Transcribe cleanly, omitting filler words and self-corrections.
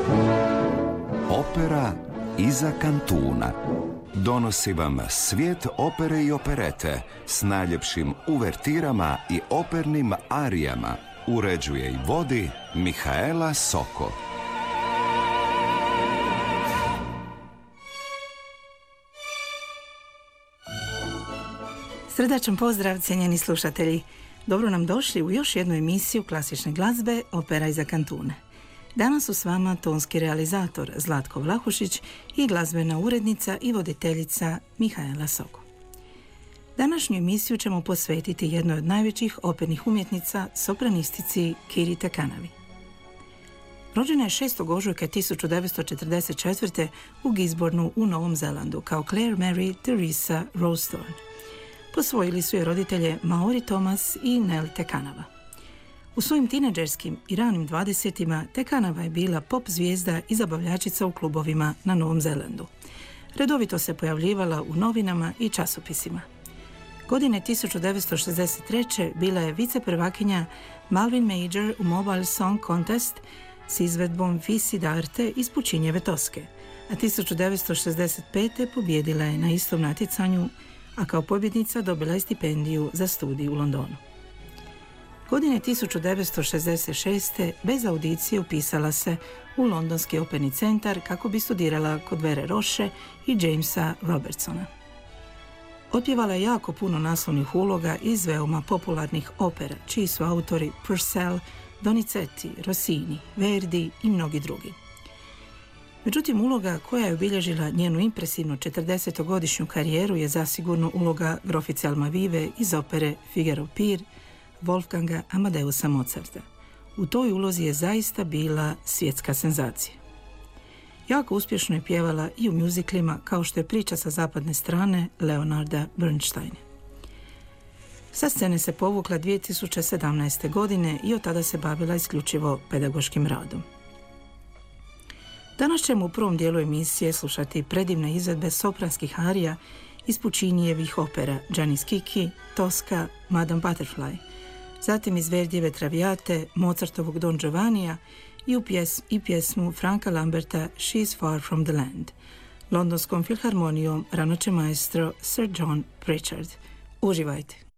Opera iza kantuna donosi vam svijet opere i operete s najljepšim uvertirama i opernim arijama. Uređuje i vodi Mihaela Soko. Srdačan pozdrav, cijenjeni slušatelji. Dobro nam došli u još jednu emisiju klasične glazbe Opera iza kantune. Danas su s vama tonski realizator Zlatko Vlahušić i glazbena urednica i voditeljica Mihaela Soko. Današnju emisiju ćemo posvetiti jednoj od najvećih opernih umjetnica, sopranistici Kiri Te Kanavi. Rođena je 6. ožujka 1944. u Gisbornu u Novom Zelandu kao Claire Mary Theresa Rosethorn. Posvojili su je roditelje Maori Thomas i Nell Te Kanava. U svojim tineđerskim i ranim 20-ima Te Kanava je bila pop zvijezda i zabavljačica u klubovima na Novom Zelandu. Redovito se pojavljivala u novinama i časopisima. Godine 1963. bila je viceprvakinja Malvin Major u Mobile Song Contest s izvedbom Visi d'arte iz Pučinjeve Toske, a 1965. pobjedila je na istom natjecanju, a kao pobjednica dobila je stipendiju za studij u Londonu. Godine 1966. bez audicije upisala se u Londonski operni centar kako bi studirala kod Vere Roche i Jamesa Robertsona. Otpjevala je jako puno naslovnih uloga iz veoma popularnih opera, čiji su autori Purcell, Donizetti, Rossini, Verdi i mnogi drugi. Međutim, uloga koja je obilježila njenu impresivnu 40-godišnju karijeru je zasigurno uloga grofice Almavive iz opere Figaro Pir Wolfganga Amadeusa Mozarta. U toj ulozi je zaista bila svjetska senzacija. Jako uspješno je pjevala i u mjuziklima kao što je Priča sa zapadne strane Leonarda Bernsteina. Sa scene se povukla 2017. godine i od tada se bavila isključivo pedagoškim radom. Danas ćemo u prvom dijelu emisije slušati predivne izvedbe sopranskih arija iz Pučinijevih opera Gianni Schicchi, Tosca, Madame Butterfly, zatim iz Verdijeve Traviate, Mozartovog Don Giovannija i pjesmu Franka Lamberta She's Far from the Land. Londonskom filharmonijom ranoće maestro Sir John Pritchard. Uživajte!